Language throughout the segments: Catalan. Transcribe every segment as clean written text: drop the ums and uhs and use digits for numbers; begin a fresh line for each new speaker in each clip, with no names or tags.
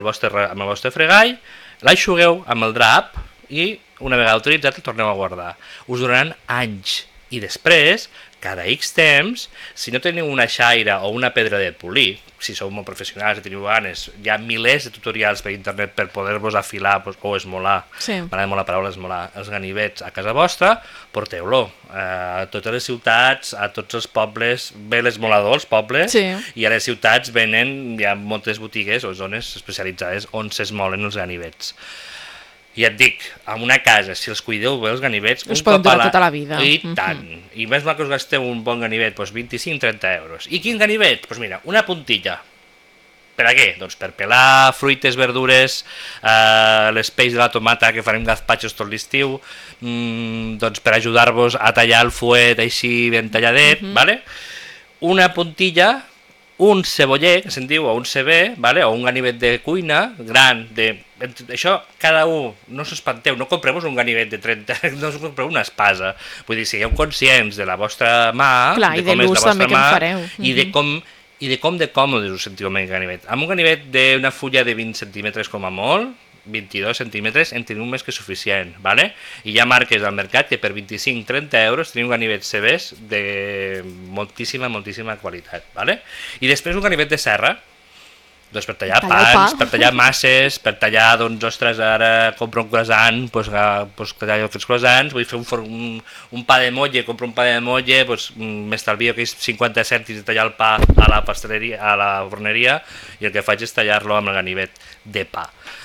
amb el vostre fregall, l'aixugueu amb el drap i una vegada utilitzat el torneu a guardar. Us duraran anys i després, cada X temps, si no teniu una xaira o una pedra de polir, si sou molt professionals i teniu ganes, hi ha milers de tutorials per internet per poder-vos afilar o esmolar, m'agrada molt la paraula esmolar, els ganivets a casa vostra, porteu-lo a totes les ciutats, a tots els pobles, ve l'esmolador als pobles, i a les ciutats venen, hi ha moltes botigues o zones especialitzades on s'esmolen els ganivets. I et dic, en una casa, si els cuideu bé els ganivets,
us poden durar tota la vida.
I tant. I més mal que us gasteu un bon ganivet, 25-30 euros. I quin ganivet? Doncs mira, una puntilla. Per a què? Doncs per pelar fruites, verdures, les pells de la tomata que farem gazpachos tot l'estiu, doncs per ajudar-vos a tallar el fuet així ben talladet, vale? Una puntilla, un ceboller, que se'n diu, o un cebé, vale? O un ganivet de cuina gran, això cada un, no s'espanteu, no compreu un ganivet de 30, no us compreu una espasa, vull dir, sigueu conscients de la vostra mà,
de com és la vostra mà,
i de com de còmodes us sentiu amb el ganivet. Amb un ganivet d'una fulla de 20 centímetres com a molt, 22 centímetres, en teniu més que suficient, vale? I hi ha marques al mercat que per 25-30 euros teniu ganivets cebers de moltíssima qualitat, vale? I després un ganivet de serra, doncs per tallar pans, per tallar masses, per tallar, doncs, ostres, ara compro un croissant, doncs tallar aquests croissants, vull fer un pa de motlle, compro un pa de motlle, doncs m'estalvio aquells 50 cèntims de tallar el pa a la pasteleria, a la forneria, i el que faig és tallar-lo amb el ganivet de pa.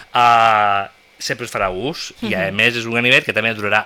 Sempre es farà ús, i a més és un ganivet que també durarà,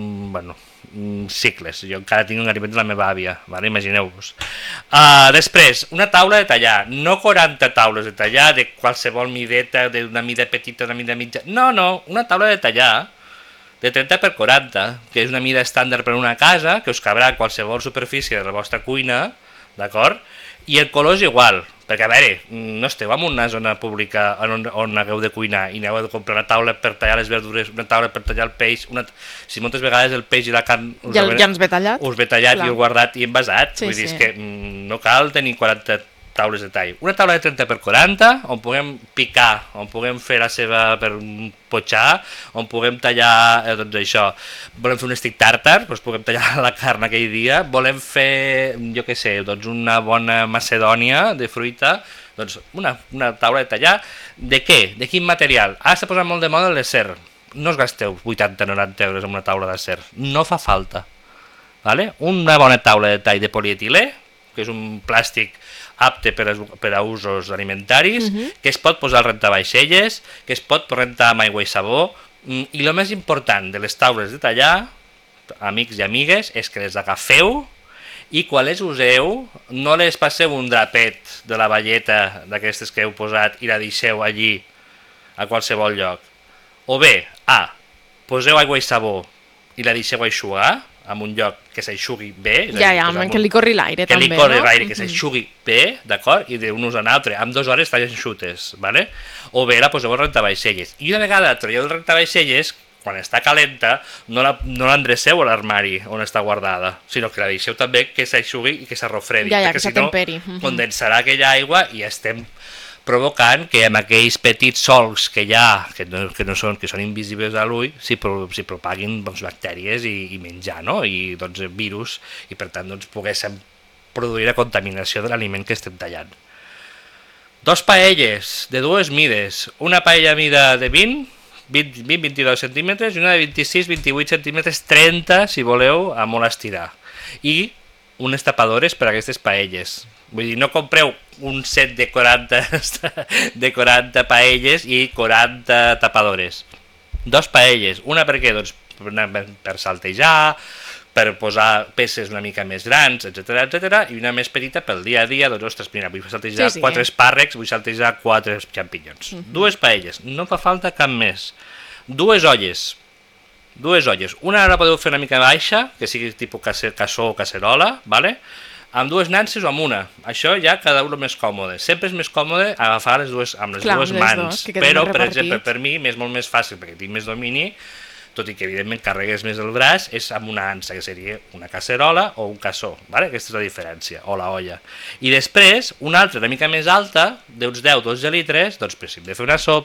cicles. Jo encara tinc un ganivet de la meva àvia, imagineu-vos. Després, una taula de tallar, no 40 taules de tallar de qualsevol mideta, d'una mida petita, una mida mitja, no, una taula de tallar de 30 per 40, que és una mida estàndard per una casa, que us cabrà qualsevol superfície de la vostra cuina, d'acord? I el color és igual, perquè a veure, no esteu en una zona pública on hagueu de cuinar i aneu de comprar una taula per tallar les verdures, una taula per tallar el peix, si moltes vegades el peix i la carn
ja ens ve tallat,
us ve tallat i guardat i envasat, vull dir que no cal tenir 40 taules de tall. Una taula de 30 per 40, on puguem picar, on puguem fer la seva per potxar, on puguem tallar, doncs això, volem fer un stick tàrtar, doncs puguem tallar la carn aquell dia, volem fer, jo què sé, doncs una bona macedònia de fruita, doncs una taula de tallar, de què? De quin material? Ara s'ha posat molt de moda l'acer, no us gasteu 80-90 euros en una taula d'acer, no fa falta, una bona taula de tall de polietilè, que és un plàstic apte per a usos alimentaris, que es pot posar al rentavaixelles, que es pot rentar amb aigua i sabó, i el més important de les taules de tallar, amics i amigues, és que les agafeu i quan les useu no les passeu un drapet de la velleta d'aquestes que heu posat i la deixeu allí a qualsevol lloc. O bé, poseu aigua i sabó i la deixeu eixugar, en un lloc que s'eixugui bé,
que li corri l'aire també,
que li corri l'aire, que s'eixugui bé, d'acord, i d'un ús a un altre, en 2 hores estan eixutes, o bé la poseu al rentavaixelles, i una vegada traieu el rentavaixelles, quan està calenta, no l'endreceu a l'armari on està guardada, sinó que la deixeu també que s'eixugui i que s'arrofredi,
perquè si no
condensarà aquella aigua i estem provocant que amb aquells petits solcs que hi ha, que són invisibles a l'ull, s'hi propaguin bactèries i menjar, i virus, i per tant poguéssim produir la contaminació de l'aliment que estem tallant. 2 paelles de 2 mides, una paella mida de 20-22 centímetres i una de 26-28 centímetres, 30 si voleu, a molt estirar. I unes tapadores per a aquestes paelles. Vull dir, no compreu un set de 40 paelles i 40 tapadores. 2 paelles. Una per què? Doncs per saltejar, per posar peces una mica més grans, etc. I una més petita pel dia a dia. Doncs, ostres, mira, vull saltejar 4 espàrrecs, vull saltejar 4 xampinyons. 2 paelles. No fa falta cap més. 2 olles. Una la podeu fer una mica baixa, que sigui tipus cassó o casserola, amb 2 nanses o amb una. Això ja cada un més còmode. Sempre és més còmode agafar amb les dues mans. Però, per exemple, per mi m'és molt més fàcil, perquè tinc més domini, tot i que evidentment carregues més el braç, és amb una ansa, que seria una casserola o un cassó. Aquesta és la diferència, o la olla. I després, una altra una mica més alta, d'uns 10-12 litres, doncs per si hem de fer una sopa,